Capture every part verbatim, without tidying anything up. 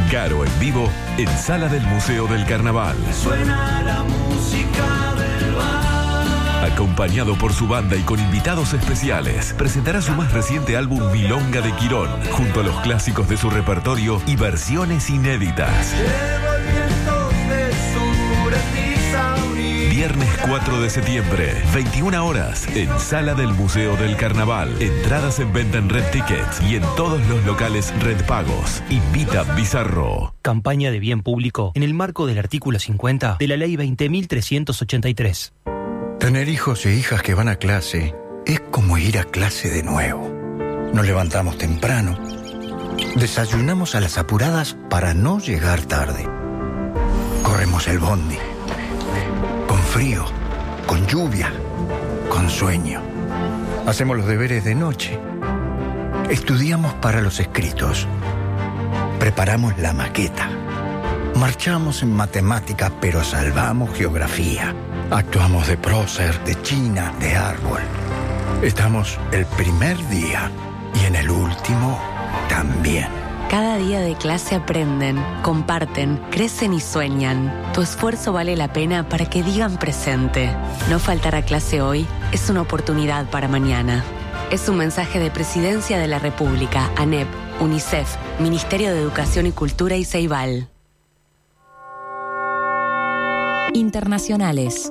Caro en vivo en Sala del Museo del Carnaval. Suena la música del bar. Acompañado por su banda y con invitados especiales, presentará su más reciente álbum Milonga de Quirón, junto a los clásicos de su repertorio y versiones inéditas. Viernes cuatro de septiembre, veintiuna horas, en Sala del Museo del Carnaval. Entradas en venta en Red Tickets y en todos los locales Red Pagos. Invita Bizarro. Campaña de bien público en el marco del artículo cincuenta de la Ley veinte mil trescientos ochenta y tres. Tener hijos e hijas que van a clase es como ir a clase de nuevo. Nos levantamos temprano, desayunamos a las apuradas para no llegar tarde. Corremos el bondi. Con frío, con lluvia, con sueño. Hacemos los deberes de noche. Estudiamos para los escritos. Preparamos la maqueta. Marchamos en matemática, pero salvamos geografía. Actuamos de prócer, de china, de árbol. Estamos el primer día y en el último también. Cada día de clase aprenden, comparten, crecen y sueñan. Tu esfuerzo vale la pena para que digan presente. No faltar a clase hoy es una oportunidad para mañana. Es un mensaje de Presidencia de la República, ANEP, UNICEF, Ministerio de Educación y Cultura y Ceibal. Internacionales.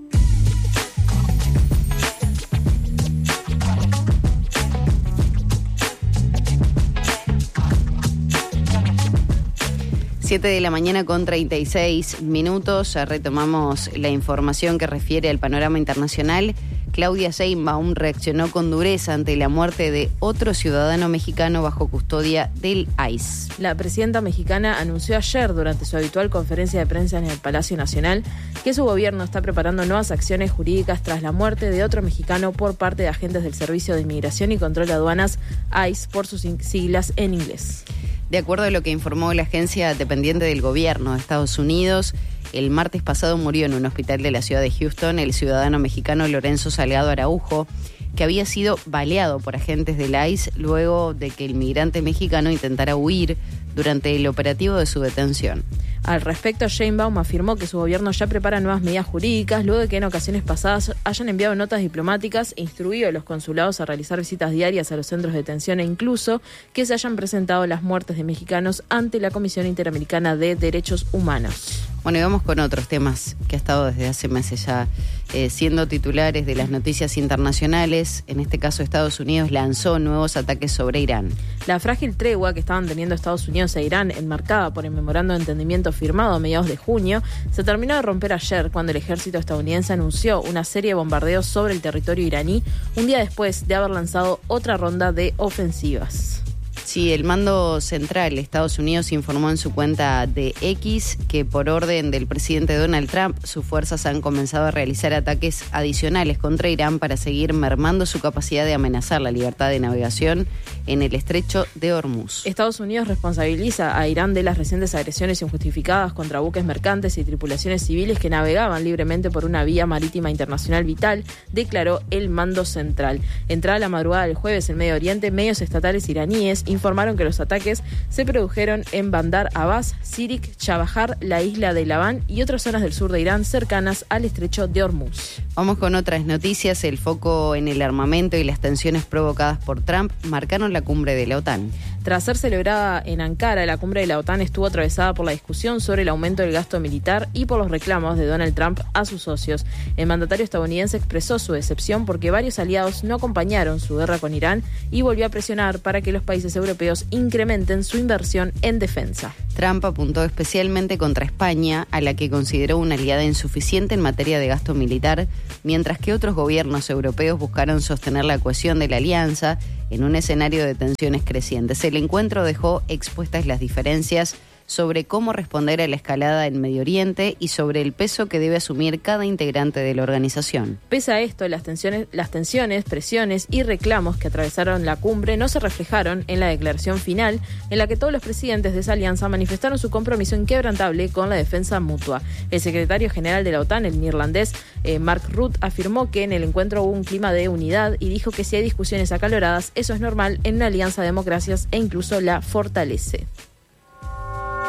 siete de la mañana con treinta y seis minutos. Retomamos la información que refiere al panorama internacional. Claudia Sheinbaum reaccionó con dureza ante la muerte de otro ciudadano mexicano bajo custodia del I C E. La presidenta mexicana anunció ayer, durante su habitual conferencia de prensa en el Palacio Nacional, que su gobierno está preparando nuevas acciones jurídicas tras la muerte de otro mexicano por parte de agentes del Servicio de Inmigración y Control de Aduanas, I C E, por sus siglas en inglés. De acuerdo a lo que informó la agencia dependiente del gobierno de Estados Unidos, el martes pasado murió en un hospital de la ciudad de Houston el ciudadano mexicano Lorenzo Salgado Araujo, que había sido baleado por agentes del I C E luego de que el migrante mexicano intentara huir durante el operativo de su detención. Al respecto, Sheinbaum afirmó que su gobierno ya prepara nuevas medidas jurídicas luego de que en ocasiones pasadas hayan enviado notas diplomáticas, instruido a los consulados a realizar visitas diarias a los centros de detención e incluso que se hayan presentado las muertes de mexicanos ante la Comisión Interamericana de Derechos Humanos. Bueno, y vamos con otros temas que ha estado desde hace meses ya eh, siendo titulares de las noticias internacionales. En este caso, Estados Unidos lanzó nuevos ataques sobre Irán. La frágil tregua que estaban teniendo Estados Unidos e Irán, enmarcada por el memorando de entendimiento firmado a mediados de junio, se terminó de romper ayer cuando el ejército estadounidense anunció una serie de bombardeos sobre el territorio iraní, un día después de haber lanzado otra ronda de ofensivas. Sí, el mando central de Estados Unidos informó en su cuenta de X que por orden del presidente Donald Trump, sus fuerzas han comenzado a realizar ataques adicionales contra Irán para seguir mermando su capacidad de amenazar la libertad de navegación en el estrecho de Hormuz. Estados Unidos responsabiliza a Irán de las recientes agresiones injustificadas contra buques mercantes y tripulaciones civiles que navegaban libremente por una vía marítima internacional vital, declaró el mando central. Entrada la madrugada del jueves en Medio Oriente, medios estatales iraníes informaron que los ataques se produjeron en Bandar Abbas, Sirik, Chabahar, la isla de Labán y otras zonas del sur de Irán cercanas al estrecho de Hormuz. Vamos con otras noticias. El foco en el armamento y las tensiones provocadas por Trump marcaron la cumbre de la OTAN. Tras ser celebrada en Ankara, la cumbre de la OTAN estuvo atravesada por la discusión sobre el aumento del gasto militar y por los reclamos de Donald Trump a sus socios. El mandatario estadounidense expresó su decepción porque varios aliados no acompañaron su guerra con Irán y volvió a presionar para que los países europeos incrementen su inversión en defensa. Trump apuntó especialmente contra España, a la que consideró una aliada insuficiente en materia de gasto militar, mientras que otros gobiernos europeos buscaron sostener la cohesión de la alianza en un escenario de tensiones crecientes. El encuentro dejó expuestas las diferencias sobre cómo responder a la escalada en Medio Oriente y sobre el peso que debe asumir cada integrante de la organización. Pese a esto, las tensiones, las tensiones, presiones y reclamos que atravesaron la cumbre no se reflejaron en la declaración final, en la que todos los presidentes de esa alianza manifestaron su compromiso inquebrantable con la defensa mutua. El secretario general de la OTAN, el neerlandés eh, Mark Rutte, afirmó que en el encuentro hubo un clima de unidad y dijo que si hay discusiones acaloradas, eso es normal en una alianza de democracias e incluso la fortalece.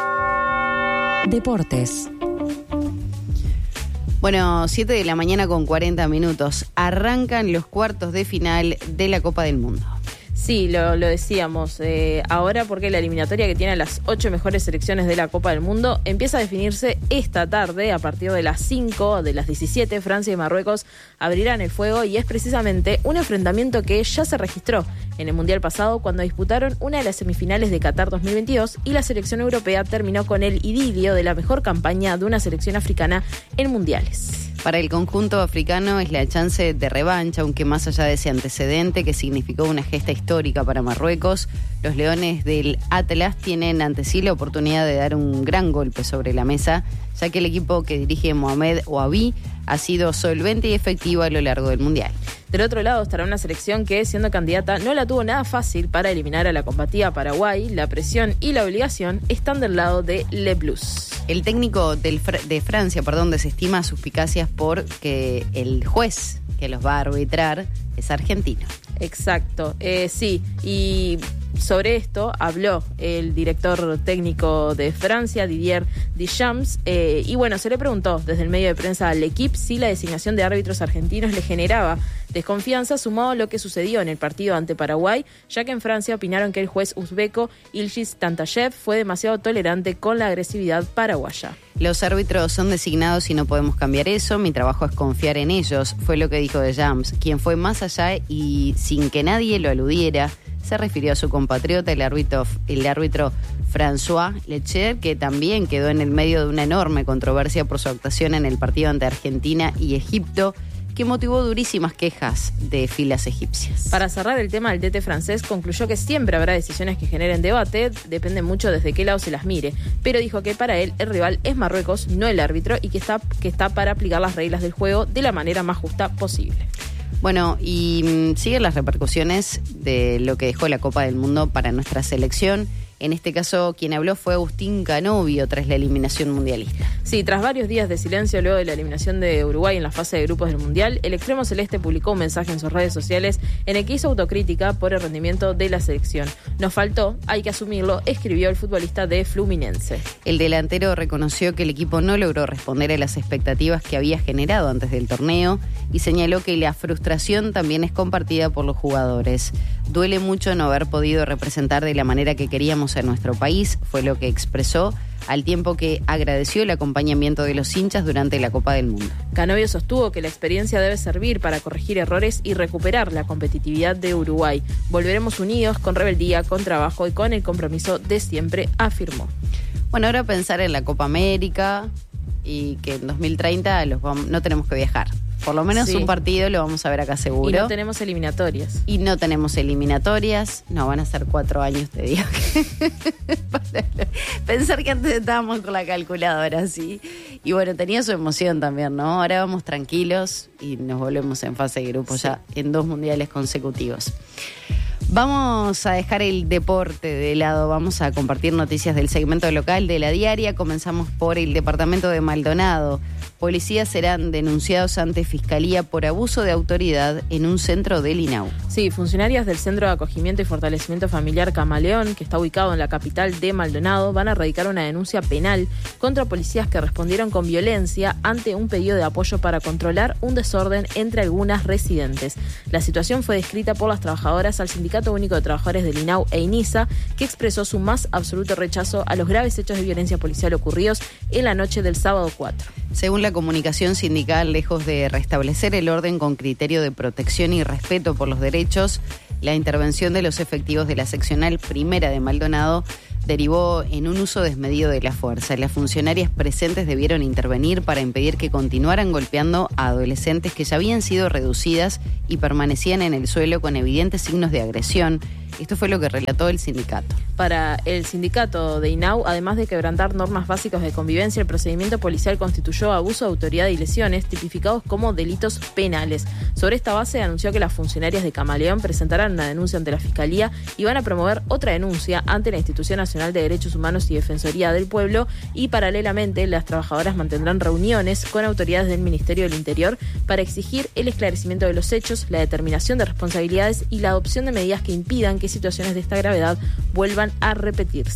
Deportes. Bueno, siete de la mañana con cuarenta minutos. Arrancan los cuartos de final de la Copa del Mundo. Sí, lo, lo decíamos eh, ahora porque la eliminatoria que tiene las ocho mejores selecciones de la Copa del Mundo empieza a definirse esta tarde a partir de las cinco, de las diecisiete. Francia y Marruecos abrirán el fuego y es precisamente un enfrentamiento que ya se registró en el Mundial pasado cuando disputaron una de las semifinales de Qatar dos mil veintidós y la selección europea terminó con el idilio de la mejor campaña de una selección africana en mundiales. Para el conjunto africano es la chance de revancha, aunque más allá de ese antecedente que significó una gesta histórica para Marruecos, los Leones del Atlas tienen ante sí la oportunidad de dar un gran golpe sobre la mesa, ya que el equipo que dirige Mohamed Ouabi ha sido solvente y efectivo a lo largo del Mundial. Del otro lado estará una selección que, siendo candidata, no la tuvo nada fácil para eliminar a la combativa Paraguay. La presión y la obligación están del lado de Le Blues. El técnico del, de Francia perdón, desestima suspicacias porque el juez que los va a arbitrar es argentino. Exacto, eh, sí, y sobre esto habló el director técnico de Francia, Didier Deschamps, eh, y bueno, se le preguntó desde el medio de prensa al equipo si la designación de árbitros argentinos le generaba desconfianza, sumado a lo que sucedió en el partido ante Paraguay, ya que en Francia opinaron que el juez uzbeco Ilgiz Tantayev fue demasiado tolerante con la agresividad paraguaya. Los árbitros son designados y no podemos cambiar eso, mi trabajo es confiar en ellos, fue lo que dijo Deschamps, quien fue más allá y sin que nadie lo aludiera, se refirió a su compatriota, el árbitro, el árbitro François Lecher, que también quedó en el medio de una enorme controversia por su actuación en el partido ante Argentina y Egipto, que motivó durísimas quejas de filas egipcias. Para cerrar el tema, el D T francés concluyó que siempre habrá decisiones que generen debate, depende mucho desde qué lado se las mire, pero dijo que para él el rival es Marruecos, no el árbitro, y que está, que está para aplicar las reglas del juego de la manera más justa posible. Bueno, y mmm, siguen las repercusiones de lo que dejó la Copa del Mundo para nuestra selección. En este caso, quien habló fue Agustín Canovio tras la eliminación mundialista. Sí, tras varios días de silencio luego de la eliminación de Uruguay en la fase de grupos del Mundial, el extremo celeste publicó un mensaje en sus redes sociales en el que hizo autocrítica por el rendimiento de la selección. Nos faltó, hay que asumirlo, escribió el futbolista de Fluminense. El delantero reconoció que el equipo no logró responder a las expectativas que había generado antes del torneo y señaló que la frustración también es compartida por los jugadores. Duele mucho no haber podido representar de la manera que queríamos a nuestro país, fue lo que expresó, al tiempo que agradeció el acompañamiento de los hinchas durante la Copa del Mundo. Canovio sostuvo que la experiencia debe servir para corregir errores y recuperar la competitividad de Uruguay. Volveremos unidos, con rebeldía, con trabajo y con el compromiso de siempre, afirmó. Bueno, ahora pensar en la Copa América y que en dos mil treinta los vamos, no tenemos que viajar. Por lo menos sí. Un partido lo vamos a ver acá seguro. Y no tenemos eliminatorias. Y no tenemos eliminatorias. No, van a ser cuatro años, te digo. Pensar que antes estábamos con la calculadora, sí. Y bueno, tenía su emoción también, ¿no? Ahora vamos tranquilos y nos volvemos en fase de grupo sí. Ya en dos mundiales consecutivos. Vamos a dejar el deporte de lado, vamos a compartir noticias del segmento local de La Diaria. Comenzamos por el departamento de Maldonado. Policías serán denunciados ante Fiscalía por abuso de autoridad en un centro del INAU. Sí, funcionarias del Centro de Acogimiento y Fortalecimiento Familiar Camaleón, que está ubicado en la capital de Maldonado, van a radicar una denuncia penal contra policías que respondieron con violencia ante un pedido de apoyo para controlar un desorden entre algunas residentes. La situación fue descrita por las trabajadoras al Sindicato Único de Trabajadores del INAU e INISA, que expresó su más absoluto rechazo a los graves hechos de violencia policial ocurridos en la noche del sábado cuatro. Según la comunicación sindical, lejos de restablecer el orden con criterio de protección y respeto por los derechos, la intervención de los efectivos de la seccional primera de Maldonado derivó en un uso desmedido de la fuerza. Las funcionarias presentes debieron intervenir para impedir que continuaran golpeando a adolescentes que ya habían sido reducidas y permanecían en el suelo con evidentes signos de agresión. Esto fue lo que relató el sindicato. Para el sindicato de INAU, además de quebrantar normas básicas de convivencia, el procedimiento policial constituyó abuso de autoridad y lesiones tipificados como delitos penales. Sobre esta base anunció que las funcionarias de Camaleón presentarán una denuncia ante la Fiscalía y van a promover otra denuncia ante la Institución Nacional de Derechos Humanos y Defensoría del Pueblo, y paralelamente las trabajadoras mantendrán reuniones con autoridades del Ministerio del Interior para exigir el esclarecimiento de los hechos, la determinación de responsabilidades y la adopción de medidas que impidan que situaciones de esta gravedad vuelvan a repetirse.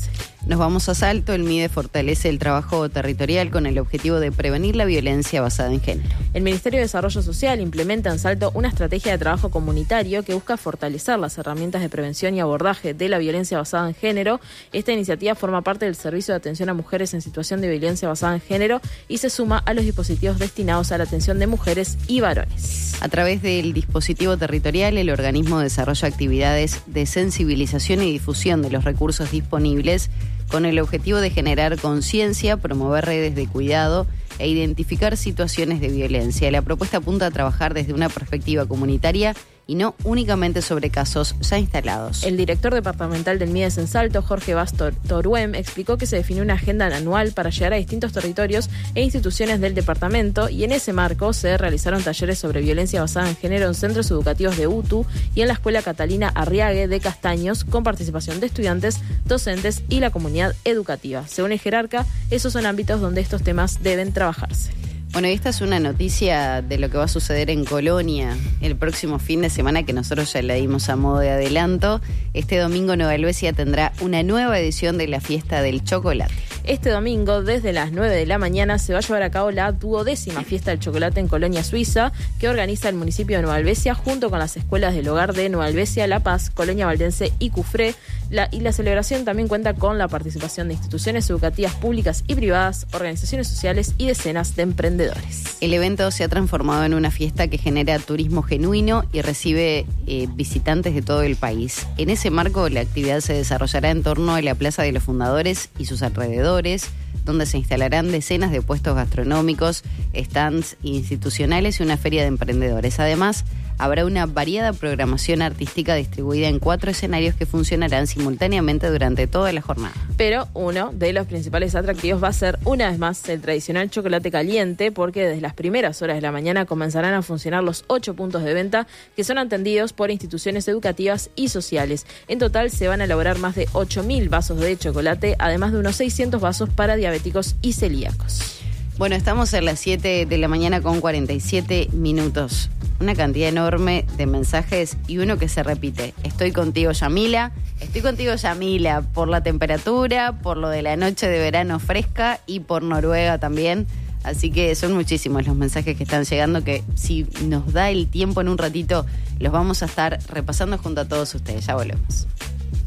Nos vamos a Salto. El M I D E fortalece el trabajo territorial con el objetivo de prevenir la violencia basada en género. El Ministerio de Desarrollo Social implementa en Salto una estrategia de trabajo comunitario que busca fortalecer las herramientas de prevención y abordaje de la violencia basada en género. Esta iniciativa forma parte del Servicio de Atención a Mujeres en Situación de Violencia Basada en Género y se suma a los dispositivos destinados a la atención de mujeres y varones. A través del dispositivo territorial, el organismo desarrolla actividades de sensibilización y difusión de los recursos disponibles con el objetivo de generar conciencia, promover redes de cuidado e identificar situaciones de violencia. La propuesta apunta a trabajar desde una perspectiva comunitaria y no únicamente sobre casos ya instalados. El director departamental del M I D E S en Salto, Jorge Vaz Toruem, explicó que se definió una agenda anual para llegar a distintos territorios e instituciones del departamento y en ese marco se realizaron talleres sobre violencia basada en género en centros educativos de U T U y en la Escuela Catalina Arriague de Castaños, con participación de estudiantes, docentes y la comunidad educativa. Según el jerarca, esos son ámbitos donde estos temas deben trabajarse. Bueno, y esta es una noticia de lo que va a suceder en Colonia el próximo fin de semana, que nosotros ya la dimos a modo de adelanto. Este domingo Nueva Helvecia tendrá una nueva edición de la Fiesta del Chocolate. Este domingo, desde las nueve de la mañana, se va a llevar a cabo la duodécima Fiesta del Chocolate en Colonia, Suiza, que organiza el municipio de Nueva Helvecia junto con las escuelas del hogar de Nueva Helvecia, La Paz, Colonia Valdense y Cufré. La, y la celebración también cuenta con la participación de instituciones educativas públicas y privadas, organizaciones sociales y decenas de emprendedores. El evento se ha transformado en una fiesta que genera turismo genuino y recibe eh, visitantes de todo el país. En ese marco, la actividad se desarrollará en torno a la Plaza de los Fundadores y sus alrededores, donde se instalarán decenas de puestos gastronómicos, stands institucionales y una feria de emprendedores. Además, habrá una variada programación artística distribuida en cuatro escenarios que funcionarán simultáneamente durante toda la jornada. Pero uno de los principales atractivos va a ser, una vez más, el tradicional chocolate caliente, porque desde las primeras horas de la mañana comenzarán a funcionar los ocho puntos de venta que son atendidos por instituciones educativas y sociales. En total se van a elaborar más de ocho mil vasos de chocolate, además de unos seiscientos vasos para diabéticos y celíacos. Bueno, estamos a las siete de la mañana con cuarenta y siete minutos. Una cantidad enorme de mensajes y uno que se repite. Estoy contigo, Yamila. Estoy contigo, Yamila, por la temperatura, por lo de la noche de verano fresca y por Noruega también. Así que son muchísimos los mensajes que están llegando, que si nos da el tiempo en un ratito los vamos a estar repasando junto a todos ustedes. Ya volvemos.